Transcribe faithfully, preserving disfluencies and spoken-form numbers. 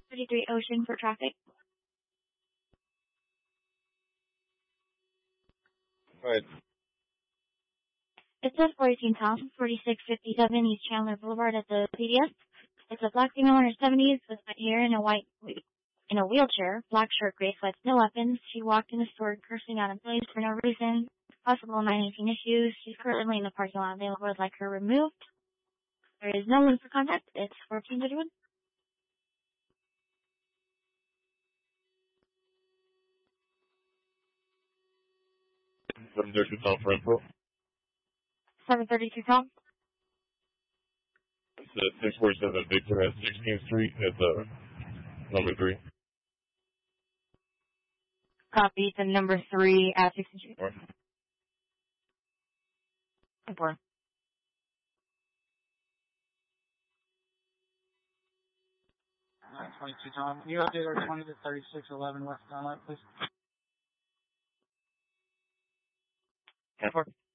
thirty-three Ocean for traffic. Right. It says fourteen Tom, forty-six fifty-seven East Chandler Boulevard at the P D S. It's a black female in her seventies with white hair and a white in a wheelchair, black shirt, gray sweats, no weapons. She walked in the store cursing out employees for no reason. Possible nine eighteen issues. She's currently in the parking lot. Available. Would like her removed. There is no room for contact. It's fourteen thirty-one. seven thirty-two Tom for info. seven thirty-two Tom. It's uh, six forty-seven Victor at sixteenth Street. That's uh, number three. Copy to number three at sixteenth Street. Right. Four. Alright, twenty-two Tom. Can you update our twenty to thirty-six eleven West Dunlap, please? Four.